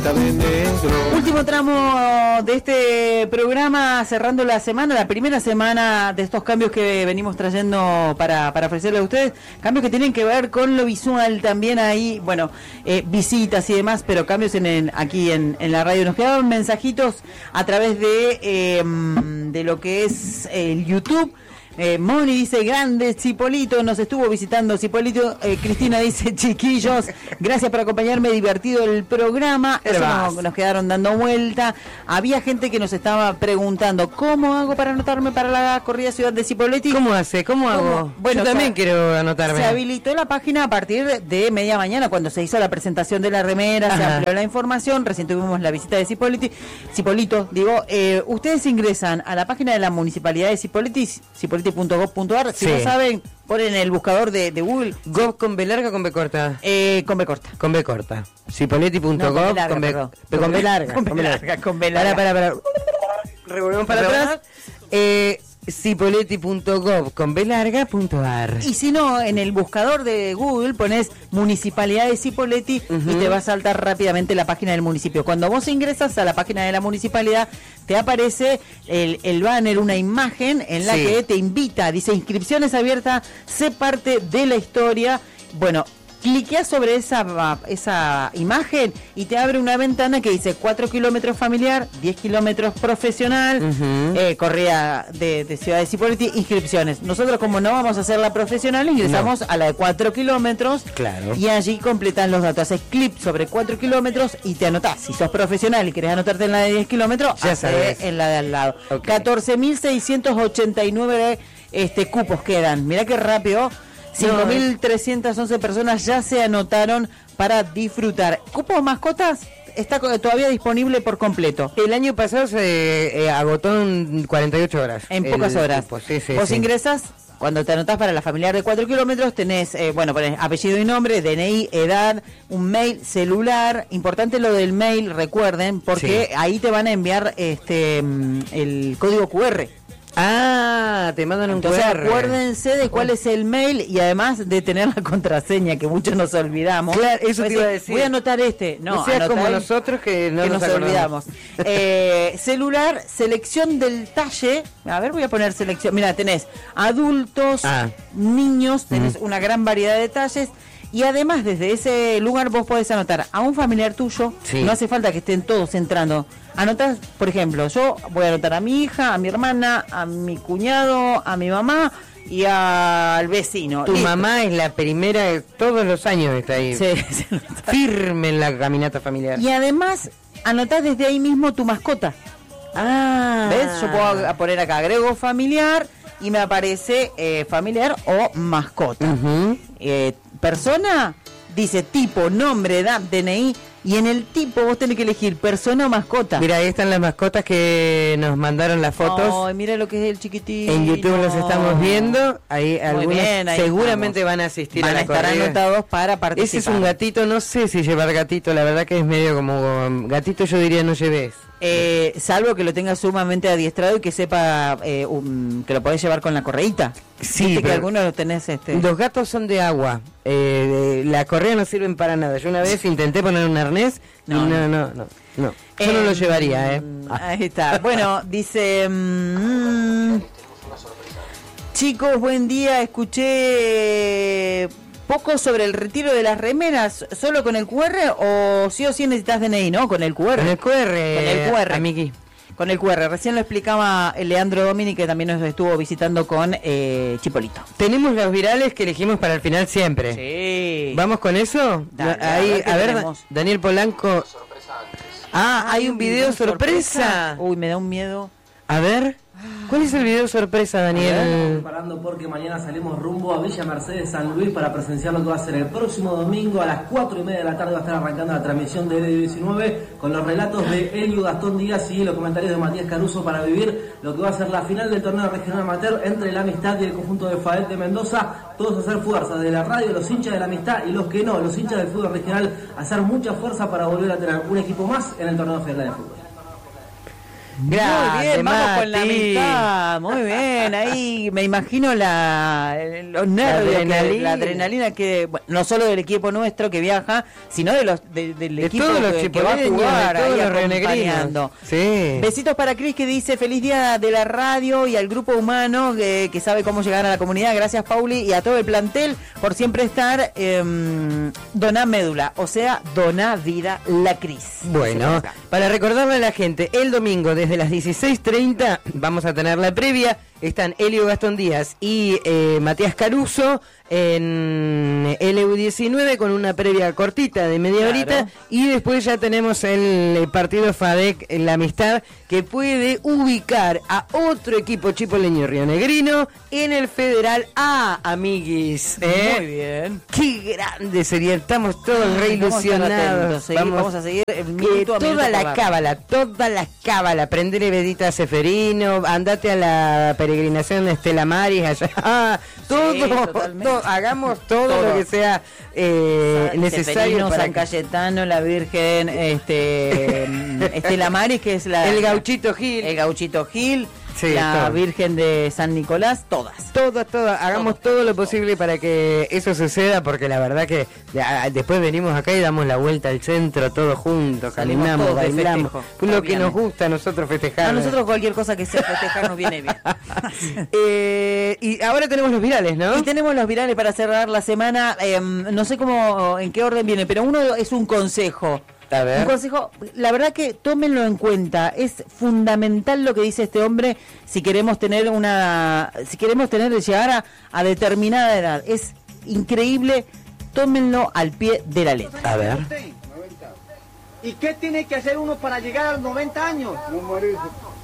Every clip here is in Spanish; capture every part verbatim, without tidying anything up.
Último tramo de este programa, cerrando la semana, la primera semana de estos cambios que venimos trayendo para, para ofrecerle a ustedes, cambios que tienen que ver con lo visual también ahí, bueno, eh, visitas y demás, pero cambios en, en aquí en, en la radio. Nos quedaron mensajitos a través de, eh, de lo que es el YouTube. Eh, Moni dice, grande Cipolito, nos estuvo visitando Cipolito. eh, Cristina dice, chiquillos, gracias por acompañarme, divertido el programa. Eso nos, nos quedaron dando vuelta. Había gente que nos estaba preguntando, ¿cómo hago para anotarme para la corrida Ciudad de Cipolletti? ¿Cómo hace? ¿Cómo, ¿Cómo? hago? Bueno, yo también o sea, quiero anotarme. Se habilitó la página a partir de media mañana, cuando se hizo la presentación de la remera. Ajá. Se amplió la información, recién tuvimos la visita de Cipolletti, Cipolito, digo, eh, ustedes ingresan a la página de la Municipalidad de Cipolletti, cipolletti punto gov punto ar. Si sí. no saben, ponen el buscador de, de Google. ¿Gov con B larga o con B corta? Eh, con B corta. Con B corta. Cipolletti punto gov no, con B larga. Con B larga. Con B larga. Con B larga. Para, para, para. Revolvemos para atrás. Eh... Cipolletti punto gov con B larga punto ar. Y si no, en el buscador de Google pones Municipalidad de Cipolletti uh-huh. y te va a saltar rápidamente la página del municipio. Cuando vos ingresas a la página de la municipalidad, te aparece el, el banner, una imagen en la sí. que te invita, dice inscripciones abiertas, sé parte de la historia. Bueno, cliqueas sobre esa esa imagen y te abre una ventana que dice cuatro kilómetros familiar, diez kilómetros profesional, uh-huh. eh, corrida de, de Ciudad de Cipolletti, inscripciones. Nosotros, como no vamos a hacer la profesional, ingresamos no. a la de cuatro kilómetros claro. y allí completan los datos. Haces clip sobre cuatro kilómetros y te anotás. Si sos profesional y querés anotarte en la de diez kilómetros, ya sabes. En la de al lado. Okay. catorce mil seiscientos ochenta y nueve este, cupos quedan. Mirá qué rápido. cinco mil trescientas once personas ya se anotaron para disfrutar. ¿Cupo mascotas? Está todavía disponible por completo. El año pasado se eh, agotó en cuarenta y ocho horas. En pocas horas. Cupo, sí, sí, Vos sí. ingresás, cuando te anotás para la familiar de cuatro kilómetros, tenés, eh, bueno, ponés apellido y nombre, D N I, edad, un mail, celular. Importante lo del mail, recuerden, porque sí. ahí te van a enviar este el código cu erre. Ah, te mandan un Entonces, cu erre. Acuérdense de cuál es el mail y además de tener la contraseña, que muchos nos olvidamos. Claro, eso te iba a decir. Voy a anotar este. No, no seas como nosotros que no que nos, nos olvidamos. eh, celular, selección del talle. A ver, voy a poner selección. Mira, tenés adultos, ah. niños, tenés mm. una gran variedad de talles. Y además, desde ese lugar vos podés anotar a un familiar tuyo. Sí. No hace falta que estén todos entrando. Anotás, por ejemplo, yo voy a anotar a mi hija, a mi hermana, a mi cuñado, a mi mamá y al vecino. Tu Listo. Mamá es la primera de todos los años, está ahí. Sí, sí, firme en la caminata familiar. Y además, anotás desde ahí mismo tu mascota. Ah. ¿Ves? Yo puedo poner acá, agrego familiar y me aparece eh, familiar o mascota. Uh-huh. Eh, persona, dice tipo, nombre, edad, D N I, y en el tipo vos tenés que elegir persona o mascota. Mira, ahí están las mascotas que nos mandaron las fotos. Ay, mira lo que es el chiquitito. En YouTube los estamos viendo. Ahí algunos bien, ahí seguramente estamos. van a asistir van a la estar corrida. anotados para participar. Ese es un gatito, no sé si llevar gatito, la verdad que es medio como gatito, yo diría no lleves. Eh, salvo que lo tengas sumamente adiestrado y que sepa eh, um, que lo podés llevar con la correíta. Sí, que algunos lo tenés este. Los gatos son de agua. Eh, la correa no sirven para nada. Yo una vez intenté poner un arnés no, y no, no, no, no. Yo eh, no lo llevaría, eh. Ahí está. Bueno, dice mmm, chicos, buen día. Escuché poco sobre el retiro de las remeras, ¿solo con el cu erre o sí o sí necesitas D N I, no? Con el cu erre. Con el cu erre. Con el cu erre. Amigui. Con el cu erre. Recién lo explicaba Leandro Domini, que también nos estuvo visitando con eh, Cipolito. Tenemos los virales que elegimos para el final siempre. Sí. ¿Vamos con eso? Dale, Ahí, a ver, tenemos. Daniel Polanco. Ah, hay un video sorpresa. Uy, me da un miedo. A ver. ¿Cuál es el video sorpresa, Daniel? Estamos preparando porque mañana salimos rumbo a Villa Mercedes, San Luis, para presenciar lo que va a ser el próximo domingo a las cuatro y media de la tarde. Va a estar arrancando la transmisión de L diecinueve con los relatos de Elio Gastón Díaz y los comentarios de Matías Caruso para vivir lo que va a ser la final del torneo regional amateur entre la Amistad y el conjunto de Faet de Mendoza. Todos a hacer fuerza, de la radio, los hinchas de la Amistad y los que no, los hinchas del fútbol regional, a hacer mucha fuerza para volver a tener un equipo más en el torneo federal de fútbol. Grande, muy bien, vamos con la Mati. amistad, muy bien, ahí me imagino la los nervios, La que- adrenalina. la adrenalina que, bueno, no solo del equipo nuestro que viaja, sino de los de- del De equipo todos los que, que va a chipoleños, jugar, de todos ahí los acompañando. rionegrinos. Sí. Besitos para Cris, que dice feliz día de la radio y al grupo humano que, que sabe cómo llegar a la comunidad. Gracias, Pauli, y a todo el plantel por siempre estar. Eh, doná médula, o sea, doná vida la Cris. Bueno, para recordarle a la gente, el domingo desde las dieciséis treinta vamos a tener la previa. Están Elio Gastón Díaz y eh, Matías Caruso en L U diecinueve con una previa cortita de media Claro. horita, y después ya tenemos el, el partido FADEC, la amistad, que puede ubicar a otro equipo chipoleño rionegrino en el Federal A, amiguis. ¿eh? Muy bien. Qué grande sería, estamos todos re Vamos a estar ilusionados. atentos, seguir- vamos a seguir el que minuto a minuto toda la por la- cábala, toda la cábala, prendele vedita a Seferino, andate a la peregrinación de Estela Maris allá, todo, totalmente. todo, hagamos todo, Todo. lo que sea eh, San- necesario Seferino, para San que- Cayetano, la Virgen, este, Estela Maris, que es la el Gauchito Gil, el Gauchito Gil, Sí, la todo. Virgen de San Nicolás, todas. todo, todo, hagamos todo lo posible para que eso suceda, porque la verdad que ya, después venimos acá y damos la vuelta al centro todos juntos, Salimos caminamos, todos de bailamos, festejo, lo que obviamente. nos gusta a nosotros festejar. A nosotros cualquier cosa que sea festejar nos viene bien. Eh, y ahora tenemos los virales, ¿no? Y tenemos los virales para cerrar la semana. eh, no sé cómo, en qué orden viene, pero uno es un consejo. A ver. Un consejo, la verdad que tómenlo en cuenta. Es fundamental lo que dice este hombre si queremos tener una, si queremos tener llegar a, a determinada edad. Es increíble. Tómenlo al pie de la letra. A ver. ¿Y qué tiene que hacer uno para llegar a los noventa años? No morirse.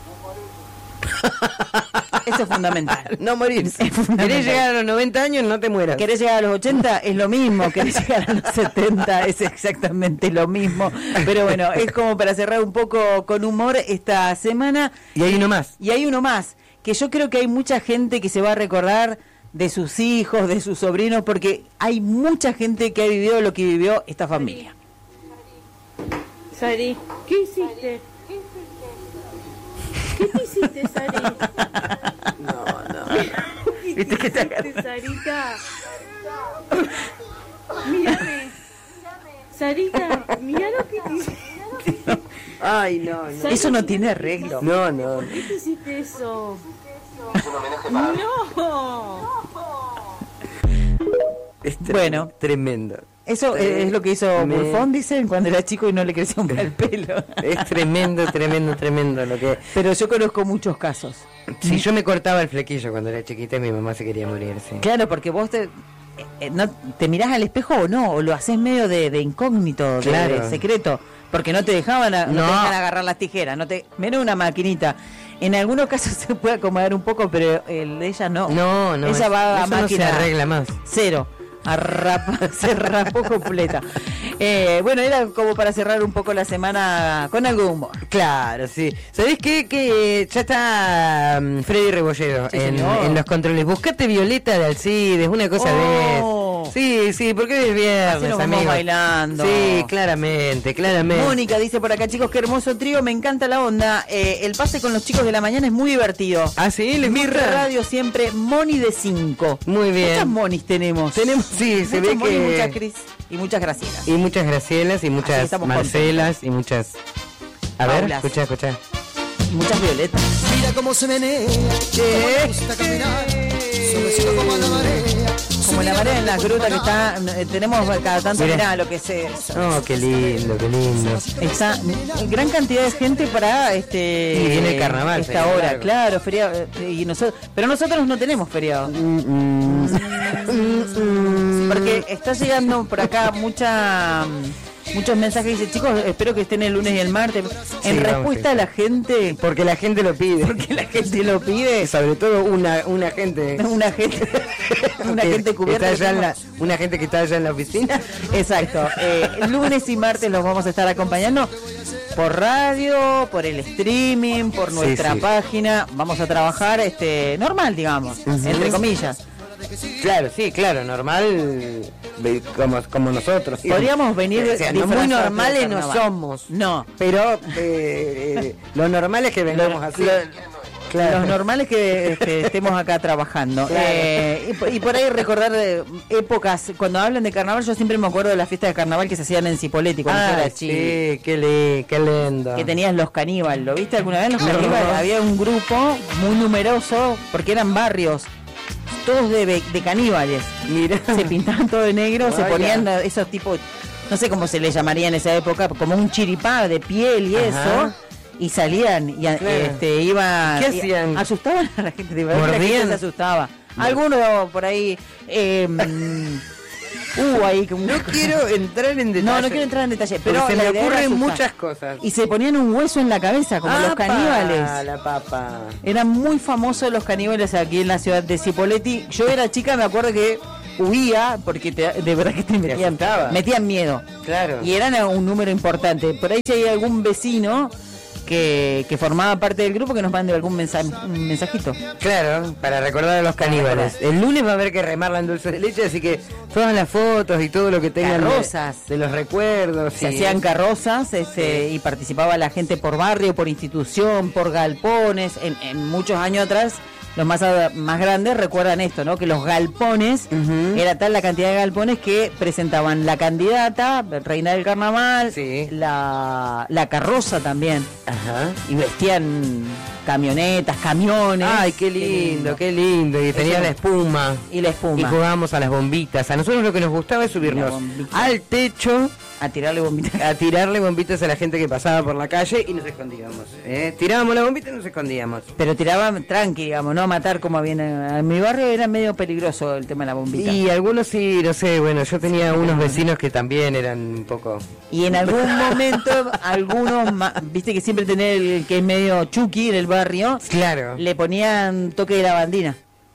Eso es fundamental. No morirse. Es fundamental. ¿Querés llegar a los noventa años? No te mueras. ¿Querés llegar a los ochenta? Es lo mismo. ¿Querés llegar a los setenta? Es exactamente lo mismo. Pero bueno, es como para cerrar un poco con humor esta semana. Y hay uno más. Y hay uno más, que yo creo que hay mucha gente que se va a recordar de sus hijos, de sus sobrinos, porque hay mucha gente que ha vivido lo que vivió esta familia. Sari, ¿qué hiciste? ¿Qué te hiciste, Sari? No, no. ¿Qué ¿Viste que te hiciste, Sarita? Mírame. Sarita, mira lo que te hiciste. Ay, no, no. Sari, Eso no tiene arreglo. No, no. ¿por qué te hiciste eso? No. Es tre- Bueno. tremendo. Eso eh, es lo que hizo Me- Burfón, dicen, cuando era chico y no le creció un el pelo. Es tremendo, tremendo, tremendo lo que... Pero yo conozco muchos casos. Si yo me cortaba el flequillo cuando era chiquita, mi mamá se quería morir, sí. Claro, porque vos te, eh, no, te mirás al espejo o no, o lo haces medio de, de incógnito, de, Claro. de secreto, porque no te dejaban, a- no. No. te dejan agarrar las tijeras, no te, menos una maquinita. En algunos casos se puede acomodar un poco, pero el de ella no. No, no. Ella es- va a eso no se máquina arregla más. cero. A rapa- se rapó completa. Eh, bueno, era como para cerrar un poco la semana con algo de humor. Claro, sí. ¿Sabés qué? Que eh, ya está mm, Freddy Rebolledo Sí, en, señor. en los controles. Buscate Violeta de Alcides, una cosa Oh. de... Sí, sí, porque hoy es viernes, Así nos vamos amigos. bailando. Sí, claramente, claramente. Mónica dice por acá, chicos, qué hermoso trío, me encanta la onda. Eh, el pase con los chicos de la mañana es muy divertido. ¿Ah, sí? ¿Les Mi gusta? radio siempre Moni de cinco. Muy bien. Muchas Monis tenemos. Tenemos, sí, se Muchas ve Moni, que... muchas Cris y muchas Gracielas. Y muchas Gracielas y Así muchas estamos Marcelas y muchas... A ver, Paulas. escucha, escucha. Y muchas Violetas. Mira cómo se menea, cómo le gusta caminar, suavecito como la marea. Como la marea en las grutas que está, eh, tenemos cada tanto, Mirá. mirá lo que es eso. Oh, qué lindo, qué lindo. Está eh, gran cantidad de gente para este Y viene el carnaval, esta feriado hora, largo. claro, feriado, eh, y nosotros, pero nosotros no tenemos feriado. Porque está llegando por acá mucha muchos mensajes, dice, chicos, espero que estén el lunes y el martes. En Sí, vamos, respuesta sí. a la gente, Porque la gente lo pide. porque la gente lo pide, Sobre todo una, una gente... una gente una que gente cubierta. está allá en de la, una gente que está allá en la oficina. Exacto. Eh, lunes y martes los vamos a estar acompañando por radio, por el streaming, por nuestra sí. página. Vamos a trabajar este normal, digamos, entre comillas. Claro, sí, claro, normal, ve- como, como nosotros. Podríamos venir O sea, no disfrazados muy de normales no carnaval. somos. No. Pero eh, eh, lo normal es que vengamos así. Claro. Los normales que este, estemos acá trabajando. Claro. Eh, y, por- y por ahí recordar de épocas, cuando hablan de carnaval, yo siempre me acuerdo de las fiestas de carnaval que se hacían en Cipolletti cuando yo Ah, era chico. sí, qué, li- qué lindo. Que tenías los caníbal, ¿lo viste alguna vez? Los No. caníbal, había un grupo muy numeroso, porque eran barrios, todos de, be- de caníbales. Mira. Se pintaban todo de negro, se Vaya. ponían esos tipos, no sé cómo se les llamaría en esa época, como un chiripá de piel y Ajá. eso. Y salían y a- Claro. este iba ¿Qué y- hacían? asustaban a la gente, de verdad, la ¿Mordían? gente se asustaba. Algunos por ahí eh, hubo ahí como No quiero entrar en detalle. no, no quiero entrar en detalle, pero Pero se la me idea era ocurren asustar. muchas cosas. Y se ponían un hueso en la cabeza, como los ¡Apa! caníbales. La papa. Eran muy famosos los caníbales aquí en la ciudad de Cipolletti. Yo era chica, me acuerdo que huía, porque te- de verdad que te metían, asustaba. metían miedo. Claro. Y eran un número importante. Por ahí si hay algún vecino que, que formaba parte del grupo, que nos mande algún mensa- un mensajito. Claro, para recordar a los caníbales. El lunes va a haber que remarla en dulce de leche, así que todas las fotos y todo lo que tengan de- Carrozas. de, los recuerdos. Se y- hacían carrozas este, y participaba la gente por barrio, por institución, por galpones. En, en muchos años atrás, los más, ad- más grandes recuerdan esto, ¿no? Que los galpones, Ujú. era tal la cantidad de galpones que presentaban la candidata, reina del carnaval, Sí. la, la carroza también. Ajá. Y vestían camionetas, camiones. Ay, qué lindo, qué lindo. Y tenía Eso- la espuma. Y la Y espuma. jugábamos a las bombitas. A nosotros lo que nos gustaba es La subirnos bombita. al techo A tirarle bombitas. a tirarle bombitas a la gente que pasaba por la calle y nos escondíamos. ¿eh? Tirábamos la bombita y nos escondíamos. Pero tiraban tranqui, digamos, no a matar como había en, en mi barrio. Era medio peligroso el tema de la bombita. Y algunos sí, no sé, bueno, yo tenía unos vecinos que también eran un poco... Y en algún momento, algunos, ma- viste que siempre tener el que es medio chuki en el barrio, Claro. le ponían toque de lavandina.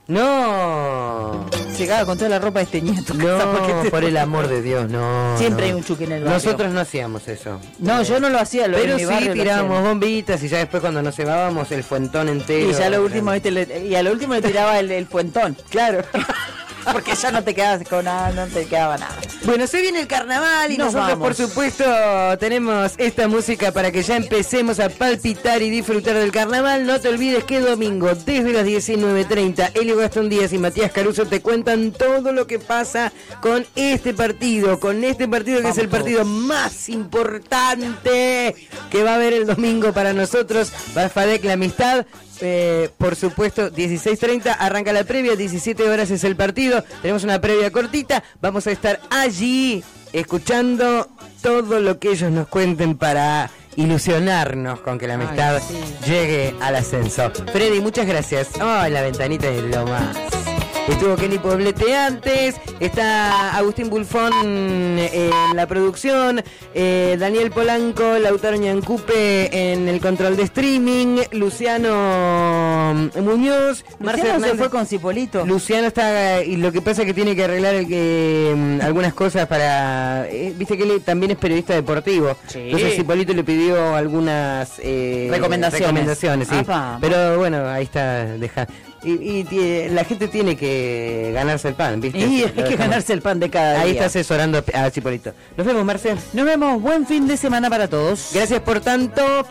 No, Se cagaba con toda la ropa de este nieto. no, por el amor de Dios, no. Siempre no. hay un chuki en el barrio. Nosotros no hacíamos eso. No, yo no lo hacía, lo Pero en mi barrio sí lo tirábamos hacían. bombitas y ya después cuando nos cevábamos el fuentón entero. Y ya lo último, viste, le- y a lo último le tiraba el, el puentón. Claro. Porque ya no te quedabas con nada, no te quedaba nada. Bueno, se viene el carnaval y Nos nosotros, vamos. por supuesto, tenemos esta música para que ya empecemos a palpitar y disfrutar del carnaval. No te olvides que domingo, desde las diecinueve treinta, Elio Gastón Díaz y Matías Caruso te cuentan todo lo que pasa con este partido, con este partido que Vamos es el partido más importante que va a haber el domingo para nosotros, Barfadec, la amistad. Eh, por supuesto, dieciséis treinta arranca la previa, diecisiete horas es el partido. Tenemos una previa cortita. Vamos a estar allí escuchando todo lo que ellos nos cuenten para ilusionarnos con que la amistad sí. llegue al ascenso. Freddy, muchas gracias. Ay, la ventanita es lo más. Estuvo Kenny Poblete antes, está Agustín Bulfón eh, en la producción, eh, Daniel Polanco, Lautaro Ñancupe en el control de streaming, Luciano Muñoz, Marce Luciano se Hernández. fue con Cipolito. Luciano está, y lo que pasa es que tiene que arreglar el que, mm, algunas cosas para, eh, viste que él también es periodista deportivo, Sí. entonces Cipolito le pidió algunas eh, Recomendaciones. recomendaciones, sí. Apa. Pero bueno, ahí está, deja. Y, y tie- la gente tiene que ganarse el pan, ¿viste? Y Lo hay que dejamos. ganarse el pan de cada Ahí día. está asesorando a Cipolito. Nos vemos, Marcel. Nos vemos, buen fin de semana para todos. Gracias por tanto.